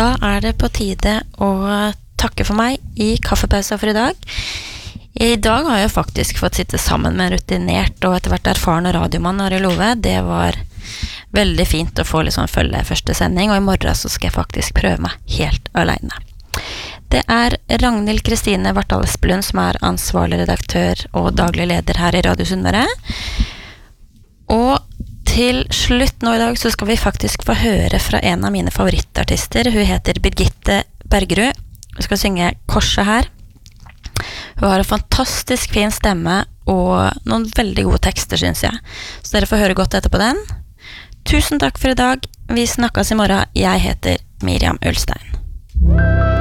Da det på tide å takke for meg I kaffepausa for I dag. I dag har jeg faktisk fått sitte sammen med en rutinert og etter hvert erfarne radiomann Ari Love. Det var veldig fint å få liksom følge første sending, og I morgen så skal jeg faktisk prøve meg helt alene. Det Ragnhild Kristine Vartdal Espelund som ansvarlig redaktør og daglig leder her I Radio Sunnmøre. Og til slutt nå I dag så skal vi faktisk få høre fra en av mine favorittartister. Hun heter Birgitte Bergerud. Hun skal synge Korset her. Hun har en fantastisk fin stemme og noen veldig gode tekster, synes jeg. Så dere får høre godt etterpå den. Tusen takk for I dag. Vi snakkes I morgen. Jeg heter Miriam Ulstein.